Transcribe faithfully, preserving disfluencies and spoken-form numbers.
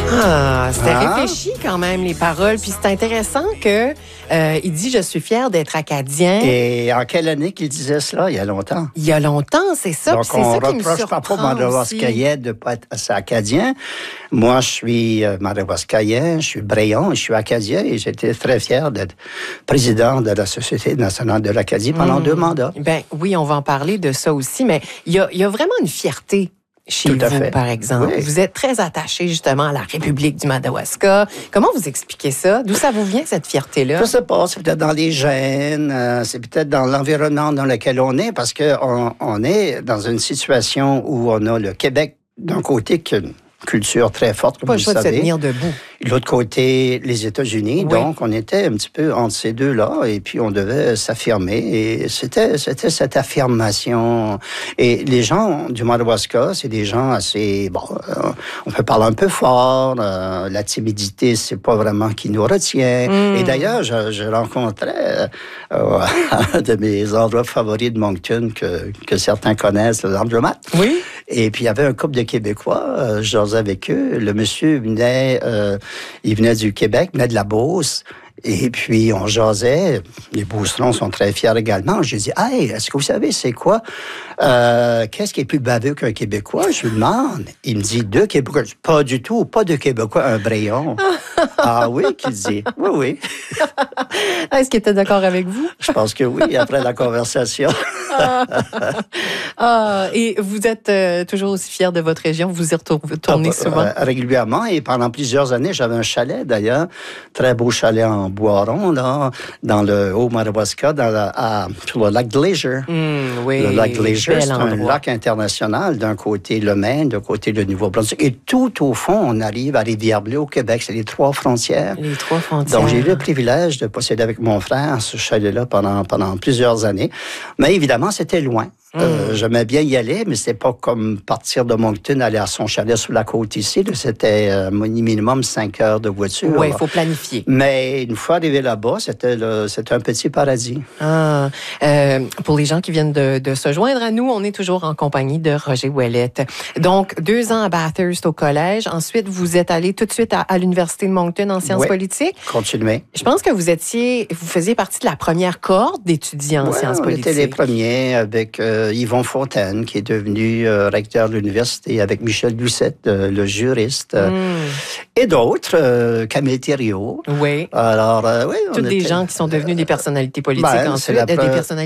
Ah, c'était Ah. réfléchi quand même, les paroles. Puis c'est intéressant que euh, il dit « Je suis fier d'être acadien ». Et en quelle année qu'il disait cela? Il y a longtemps. Il y a longtemps, c'est ça. Donc, Puis c'est on ça ne qui me reproche pas surprend pour Madawaskayen de ne pas être assez acadien. Moi, je suis euh, Madawaskayen, je suis Bréon, je suis acadien et j'étais très fier d'être président de la Société nationale de l'Acadie pendant Mmh. deux mandats. Ben oui, on va en parler de ça aussi, mais il y a, il y a vraiment une fierté chez Tout à vous, fait. par exemple. Oui. Vous êtes très attaché justement à la République du Madawaska. Comment vous expliquez ça? D'où ça vous vient, cette fierté-là? Je ne sais pas, c'est peut-être dans les gènes, euh, c'est peut-être dans l'environnement dans lequel on est, parce qu'on on est dans une situation où on a le Québec d'un côté qui a une culture très forte, comme Pas vous le choix le de se savez. tenir debout. De l'autre côté, les États-Unis. Oui. Donc, on était un petit peu entre ces deux-là et puis on devait s'affirmer. Et c'était, c'était cette affirmation. Et les gens du Madawaska, c'est des gens assez... Bon, euh, on peut parler un peu fort. Euh, la timidité, c'est pas vraiment qui nous retient. Mm. Et d'ailleurs, je, je rencontrais euh, un de mes endroits favoris de Moncton que, que certains connaissent, le Laundromat. Oui? Et puis, il y avait un couple de Québécois, euh, je jasais avec eux. Le monsieur venait, euh, il venait du Québec, venait de la Beauce. Et puis, on jasait. Les Beaucerons sont très fiers également. J'ai dit, « Hey, est-ce que vous savez c'est quoi? Euh, qu'est-ce qui est plus baveux qu'un Québécois? » Je lui demande. Il me dit, « Deux Québécois. » Pas du tout, pas deux Québécois, un Bréon. Ah oui, qu'il dit. Oui, oui. Est-ce qu'il était d'accord avec vous? Je pense que oui, après la conversation. Ah, ah, et vous êtes euh, toujours aussi fier de votre région? Vous y retournez Ah, souvent? euh, régulièrement. Et pendant plusieurs années, j'avais un chalet, d'ailleurs. Très beau chalet en Boiron, là, dans le Haut-Madawaska, dans la, à, sur le lac Glacier. Mmh, oui, Le lac Glacier, bel c'est un endroit. lac international. D'un côté, le Maine, d'un côté, le Nouveau-Brunswick. Et tout au fond, on arrive à Rivière-Bleue, au Québec. C'est les trois frontières. Les trois frontières. Donc, j'ai eu le privilège de posséder avec mon frère ce chalet-là pendant, pendant plusieurs années. Mais évidemment, c'était loin. Mm. Euh, j'aimais bien y aller, mais c'était pas comme partir de Moncton, aller à son chalet sur la côte ici. Là. C'était euh, minimum cinq heures de voiture. Oui, il faut planifier. Mais une fois arrivé là-bas, c'était, le, c'était un petit paradis. Ah, euh, pour les gens qui viennent de, de se joindre à nous, on est toujours en compagnie de Roger Ouellette. Donc, deux ans à Bathurst au collège. Ensuite, vous êtes allé tout de suite à, à l'Université de Moncton en sciences Oui. politiques. Continuez. Je pense que vous étiez, vous faisiez partie de la première cohorte d'étudiants en Ouais, sciences on politiques. était les premiers avec euh, Yvon Fontaine, qui est devenu euh, recteur de l'université, avec Michel Doucette, euh, le juriste, euh, Mm. et d'autres, euh, Camille Thériault. Oui. Alors, euh, oui, on Toutes des était- gens qui sont devenus des personnalités politiques Ben, c'est ensuite, la des preuve. personnalités